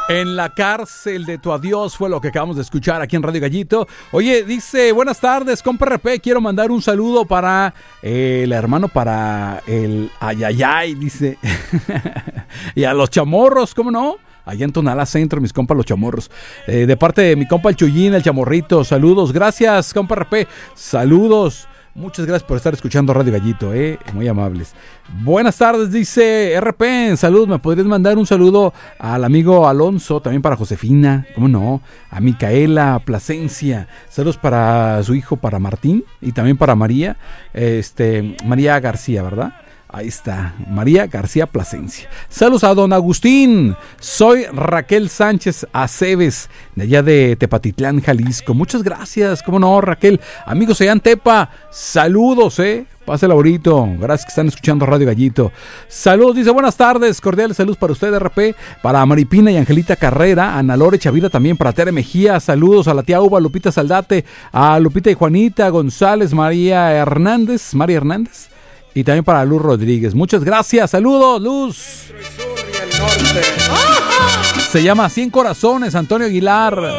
En la cárcel de tu adiós fue lo que acabamos de escuchar aquí en Radio Gallito. Oye, dice, buenas tardes, compa RP, quiero mandar un saludo para el hermano, para el ayayay, dice. Y a los chamorros, ¿cómo no? Allá en Tonalá Centro, mis compas los chamorros. De parte de mi compa el Chuyín, el chamorrito, saludos. Gracias, compa RP, saludos. Muchas gracias por estar escuchando Radio Gallito, muy amables. Buenas tardes, dice RP, salud, ¿me podrías mandar un saludo al amigo Alonso, también para Josefina, cómo no, a Micaela Plasencia, saludos para su hijo, para Martín, y también para María, María García, ¿verdad? Ahí está, María García Plasencia. Saludos a don Agustín. Soy Raquel Sánchez Aceves, de allá de Tepatitlán, Jalisco. Muchas gracias, cómo no, Raquel. Amigos allá en Tepa, saludos, Pásela bonito. Gracias que están escuchando Radio Gallito. Saludos, dice, buenas tardes. Cordiales saludos para usted, RP. Para Maripina y Angelita Carrera. Ana Lore Chavira también. Para Tere Mejía. Saludos a la tía Uva, Lupita Saldate. A Lupita y Juanita González. María Hernández. Y también para Luz Rodríguez. Muchas gracias. Saludos, Luz. Se llama 100 Corazones, Antonio Aguilar.